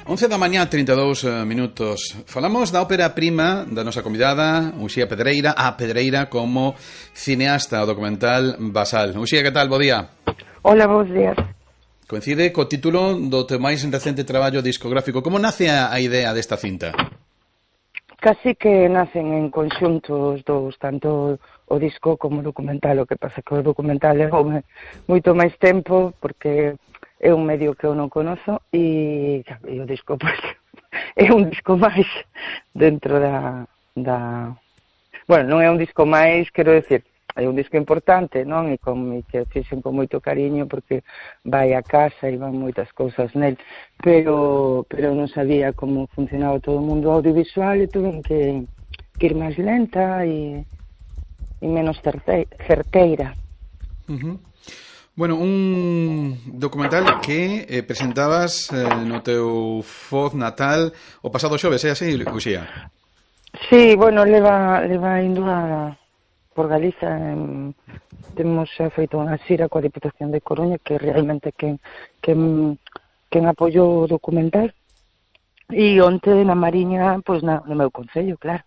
11 da mañá, 32 minutos. Falamos da ópera prima da nosa convidada, Uxía Pedreira, a Pedreira como cineasta o documental Basal. Uxía, que tal? Bo día. Hola, bons días. Coincide co título do teu máis recente traballo discográfico. Como nace a idea desta cinta? Casi que nacen en conxunto os dous, tanto o disco como o documental. O que pasa que o documental levoume moito máis tempo, porque é un medio que eu non conozo e o disco, pues, é un disco máis dentro da... Bueno, non é un disco máis, quero decir, é un disco importante, non? E que fixen con moito cariño porque vai a casa e van moitas cousas nel, pero non sabía como funcionaba todo o mundo audiovisual e tuve que ir máis lenta e menos certeira. Bueno, un documental que presentabas no teu Foz natal o pasado xoves, é así, Uxía? Sí, bueno, leva indo por Galiza. Temos feito unha xira coa Diputación de Coruña, que realmente quen apoiou o documental, e onte na Mariña, pois no meu concello, claro.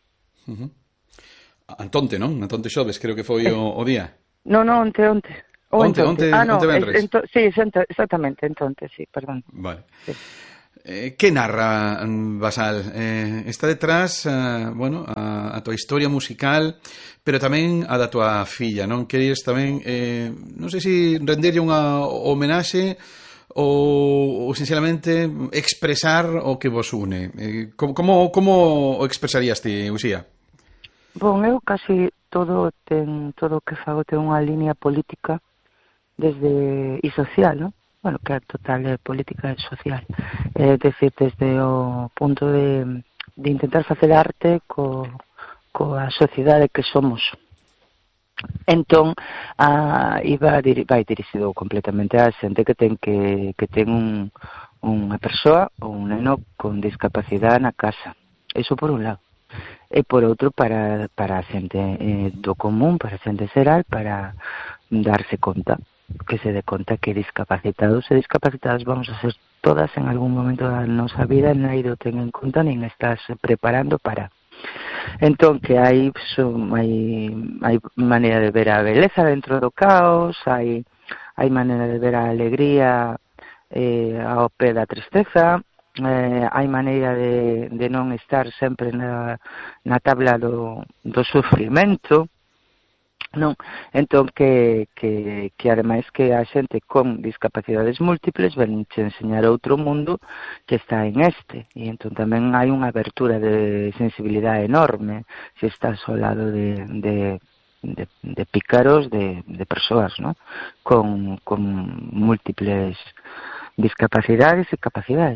Antonte, non? Antonte xoves, creo que foi o día. Non, onte. Onte venres. Sí, exactamente, entonces, sí, perdón. Vale. Sí. Que narra Basal? Está detrás, bueno, a tua historia musical, pero tamén a da tua filla, non? Querías tamén, non sei se renderlle unha homenaxe ou sinceramente expresar o que vos une. Como o expresarías ti, Uxía? Bon, eu casi todo o que fago ten unha línea política e social, non? Bueno, que a total política e social. É dicir, desde o punto de intentar facer arte coa sociedade que somos. Entón, vai dirixido completamente a xente que ten unha persoa ou un neno con discapacidade na casa. Iso por un lado. E por outro, para a xente do común, para a xente xeral, para darse conta, que se dé conta que discapacitados e discapacitadas vamos a ser todas en algún momento da nosa vida, non o ten en conta nin estás preparando para. Entón, que hai maneira de ver a beleza dentro do caos, hai maneira de ver a alegría ao pé da tristeza, hai maneira de non estar sempre na tabla do sufrimento, non? Entón que ademais que a xente con discapacidades múltiples ven che enseñar outro mundo que está en este, e entón tamén hai unha abertura de sensibilidade enorme se estás ao lado de pícaros, de persoas, non? Con múltiples discapacidades e capacidades.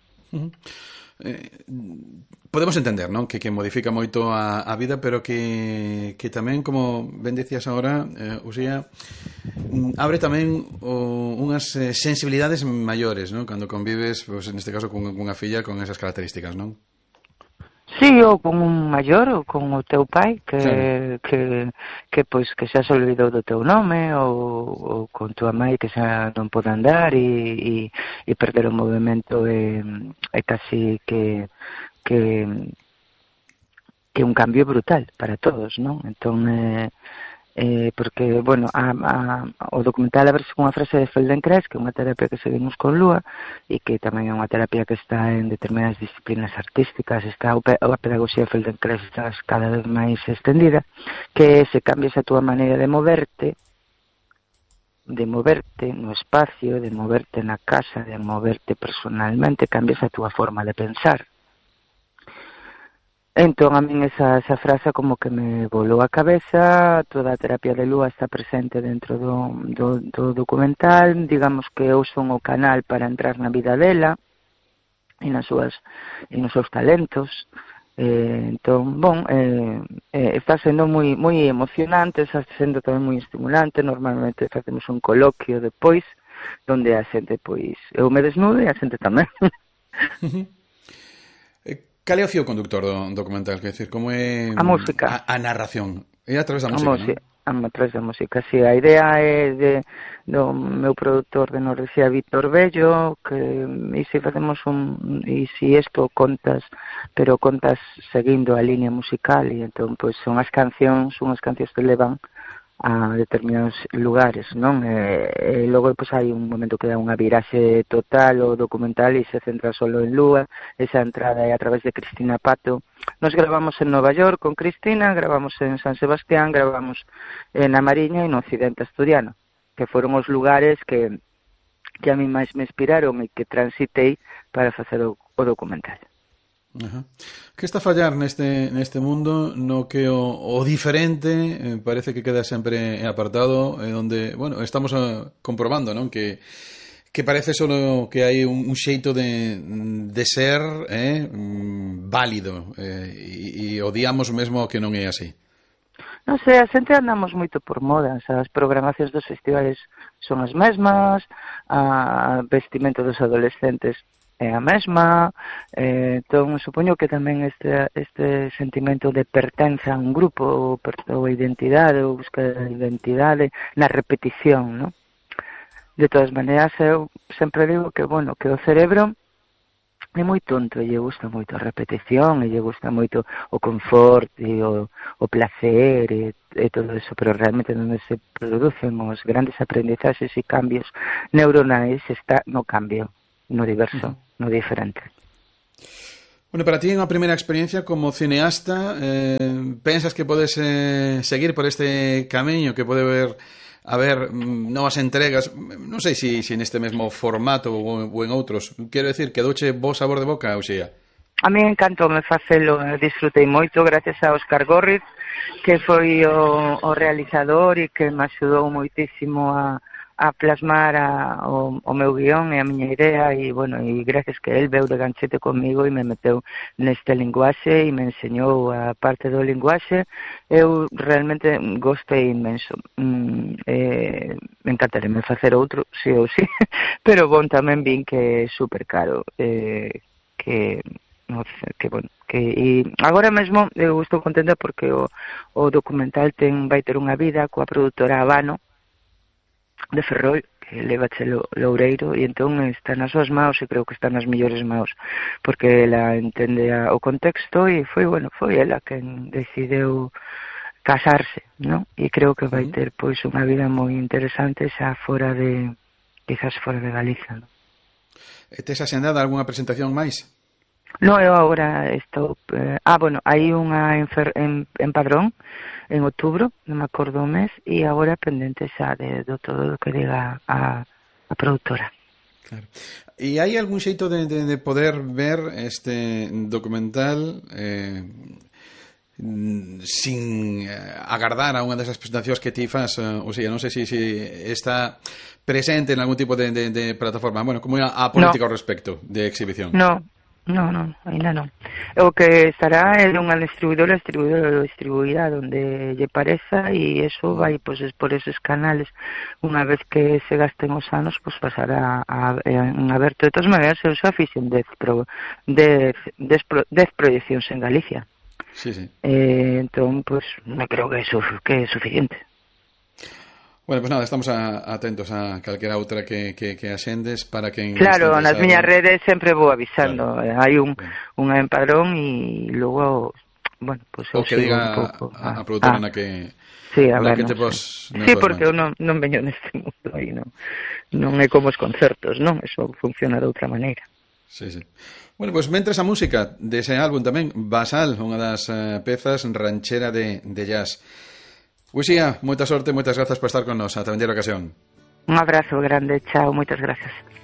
Podemos entender, non? Que modifica moito a vida, pero que tamén, como ben dicías agora, Uxía, abre tamén unhas sensibilidades maiores, non? Cando convives, pues, neste caso, cunha filla con esas características, non? Sí, ou con un maior, ou con o teu pai que xa se olvidou do teu nome, ou con tua mãe que xa non pode andar e perder o movimento é casi que un cambio brutal para todos, non? Entón, porque, bueno, o documental abre con unha frase de Feldenkrais, que é unha terapia que seguimos con Lúa, e que tamén é unha terapia que está en determinadas disciplinas artísticas, a pedagogía de Feldenkrais está cada vez máis extendida, que se cambias a túa maneira de moverte no espacio, de moverte na casa, de moverte personalmente, cambias a túa forma de pensar. Entón, a min esa frase como que me volou a cabeza. Toda a terapia de Lúa está presente dentro do documental. Digamos que eu son o canal para entrar na vida dela e nos seus talentos. Entón, bon, está sendo moi emocionante, está sendo tamén moi estimulante. Normalmente facemos un coloquio depois, donde a xente, pois, eu me desnudo e a xente tamén. Cal é o fío conductor do documental? Quer decir, como é a música, a narración? É a través da música, non? a través da música, si. A idea é do meu produtor de Nordesía, Víctor Bello, que e se facemos e se isto contas, pero contas seguindo a línea musical, e entón, pois, son unhas cancións que levan a determinados lugares, non? E logo pois hai un momento que dá unha viraxe total o documental e se centra solo en Lúa. Esa entrada é a través de Cristina Pato. Nos gravamos en Nova York con Cristina, gravamos en San Sebastián, gravamos na Mariña e no Occidente Asturiano, que foron os lugares que a mí máis me inspiraron e que transitei para facer o documental. Ajá. Que está a fallar neste mundo no que o diferente parece que queda sempre apartado, onde, bueno, estamos comprobando, non? Que parece solo que hai un xeito de ser válido, e odiamos mesmo que non é así. Non sei, a xente andamos moito por modas, as programacións dos festivales son as mesmas, a vestimento dos adolescentes é a mesma, entón supoño que tamén este sentimento de pertenza a un grupo ou identidade, ou buscar identidade na repetición, non? De todas maneiras, eu sempre digo que, bueno, que o cerebro é moi tonto e lle gusta moito a repetición e lle gusta moito o confort e o placer e todo eso, pero realmente onde se producen os grandes aprendizaxes e cambios neuronais está no cambio, no diverso, no diferente. Bueno, para ti, unha primeira experiencia como cineasta, pensas que podes seguir por este camiño, que pode haber novas entregas, non sei se neste mesmo formato ou en outros, quero decir, que douche bo sabor de boca, Uxía? A mí encantou me facelo, disfrutei moito gracias a Óscar Górriz, que foi o realizador e que me axudou moitísimo a plasmar o meu guión e a miña idea, e, bueno, e gracias que el veu de ganchete comigo e me meteu neste linguaxe e me enseñou a parte do linguaxe. Eu realmente gostei inmenso. Me encantaría me facer outro, sí ou sí, pero bon, tamén vin que é super caro, bueno, e agora mesmo eu estou contenta porque o documental vai ter unha vida coa produtora Habano de Ferrol, que leva Chelo Loureiro, e entón está nas súas maus e creo que está nas mellores maus, porque ela entende o contexto e foi ela quen decideu casarse, non? E creo que vai ter pois unha vida moi interesante xa quizás fora de Galiza, non? Tes axendada algunha presentación máis? No, eu agora estou... bueno, hai unha en Padrón, en outubro, non me acordo o mes, e agora pendente xa do todo o que diga a produtora. Claro. E hai algún xeito de poder ver este documental sin agardar a unha desas presentacións que ti fas, ou sea, non sei se está presente en algún tipo de plataforma, bueno, como a política ao respecto de exhibición? No, ainda non. O que estará é unha distribuidora distribuída onde lle pareza, e eso vai pois por esos canales. Unha vez que se gasten os anos, pois pasará en aberto. De todas maneiras, eu xa fixen 10 proyeccións en Galicia. Sí. Entón, pois, non creo que é suficiente. Bueno, pues nada, estamos atentos a calquera outra que axendes para que... Claro, nas miñas redes sempre vou avisando. Claro. Hai unha en Padrón e logo, bueno, pues o que diga a produtora na que... Sí, a ver, que sí, porque eu non veño neste mundo aí, non é como os concertos, non? Eso funciona de outra maneira. Sí. Bueno, pues mentres a música dese álbum tamén, Basal, unha das pezas ranchera de jazz. Uxía, moita sorte, moitas grazas por estar con nos. Ata a vindeira ocasión. Un abrazo grande, chao, moitas grazas.